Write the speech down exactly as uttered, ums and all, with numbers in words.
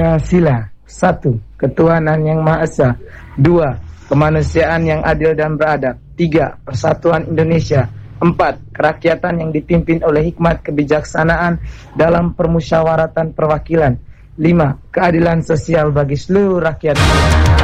Pancasila. Satu, ketuhanan yang Maha Esa. Dua, kemanusiaan yang adil dan beradab. Tiga, persatuan Indonesia. Empat, kerakyatan yang dipimpin oleh hikmat kebijaksanaan dalam permusyawaratan perwakilan. Lima, keadilan sosial bagi seluruh rakyat.